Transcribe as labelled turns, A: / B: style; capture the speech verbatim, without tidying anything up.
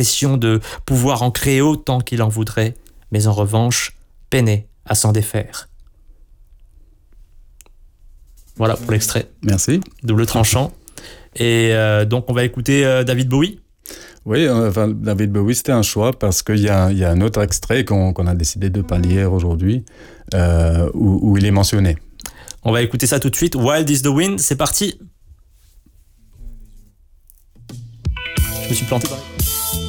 A: l'impression de pouvoir en créer autant qu'il en voudrait, mais en revanche, peinait à s'en défaire. Voilà pour l'extrait.
B: Merci.
A: Double tranchant. Et euh, donc, on va écouter euh, David Bowie.
B: Oui, enfin, David Bowie, c'était un choix parce qu'il y a, il y a un autre extrait qu'on, qu'on a décidé de pas lire aujourd'hui, euh, où, où il est mentionné.
A: On va écouter ça tout de suite. Wild is the Wind, c'est parti. Je me suis planté dans les...